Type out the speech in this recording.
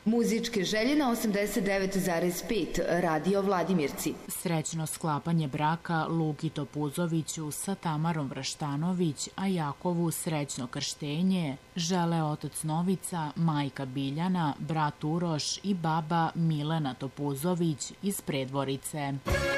Muzičke želje na 89,5 Radio Vladimirci. Srećno sklapanje braka Luki Topuzoviću sa Tamarom Vraštanović, a Jakovu srećno krštenje žele otac Novica, majka Biljana, brat Uroš i baba Milena Topuzović iz Predvorice.